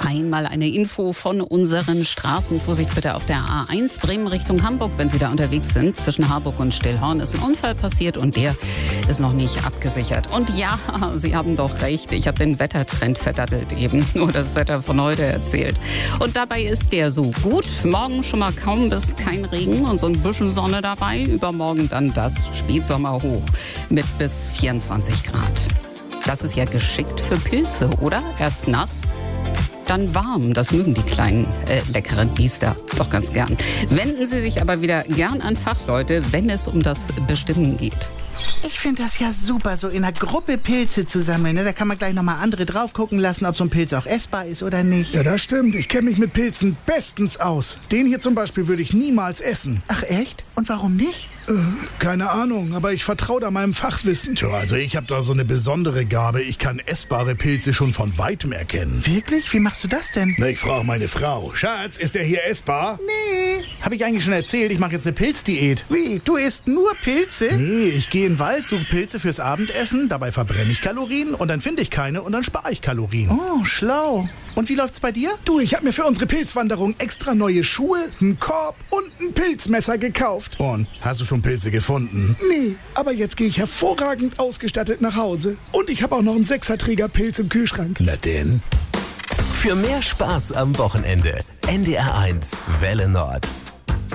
Einmal eine Info von unseren Straßen. Vorsicht bitte auf der A1 Bremen Richtung Hamburg, wenn Sie da unterwegs sind. Zwischen Harburg und Stillhorn ist ein Unfall passiert und der ist noch nicht abgesichert. Und ja, Sie haben doch recht, ich habe den Wettertrend verdattelt eben, nur das Wetter von heute erzählt. Und dabei ist der so gut. Morgen schon mal kaum bis kein Regen und so ein bisschen Sonne dabei. Übermorgen dann das Spätsommerhoch mit bis 24 Grad. Das ist ja geschickt für Pilze, oder? Erst nass, dann warm. Das mögen die kleinen, leckeren Biester doch ganz gern. Wenden Sie sich aber wieder gern an Fachleute, wenn es um das Bestimmen geht. Ich finde das ja super, so in einer Gruppe Pilze zu sammeln. Ne? Da kann man gleich nochmal andere drauf gucken lassen, ob so ein Pilz auch essbar ist oder nicht. Ja, das stimmt. Ich kenne mich mit Pilzen bestens aus. Den hier zum Beispiel würde ich niemals essen. Ach echt? Und warum nicht? Keine Ahnung, aber ich vertraue da meinem Fachwissen. Tja, also ich habe da so eine besondere Gabe. Ich kann essbare Pilze schon von Weitem erkennen. Wirklich? Wie machst du das denn? Na, ich frage meine Frau. Schatz, ist der hier essbar? Nee. Habe ich eigentlich schon erzählt, ich mache jetzt eine Pilzdiät. Wie? Du isst nur Pilze? Nee, ich gehe in den Wald, suche Pilze fürs Abendessen, dabei verbrenne ich Kalorien und dann finde ich keine und dann spare ich Kalorien. Oh, schlau. Und wie läuft's bei dir? Du, ich habe mir für unsere Pilzwanderung extra neue Schuhe, einen Korb und ein Pilzmesser gekauft. Und, hast du schon Pilze gefunden? Nee, aber jetzt gehe ich hervorragend ausgestattet nach Hause. Und ich habe auch noch einen 6er-Träger Pilz im Kühlschrank. Na denn? Für mehr Spaß am Wochenende. NDR 1 Welle Nord.